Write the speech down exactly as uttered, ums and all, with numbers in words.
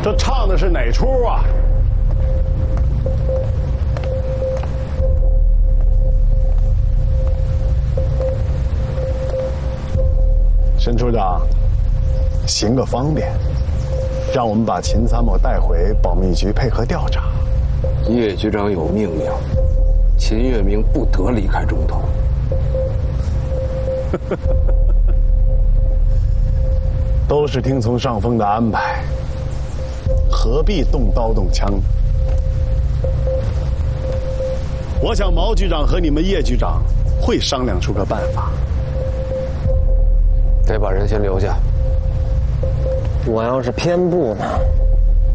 这唱的是哪出啊？沈处长，行个方便，让我们把秦参谋带回保密局配合调查。 叶局长有命令，秦月明不得离开中投。 都是听从上峰的安排，何必动刀动枪呢？我想毛局长和你们叶局长会商量出个办法。 得把人先留下。 我要是偏不呢？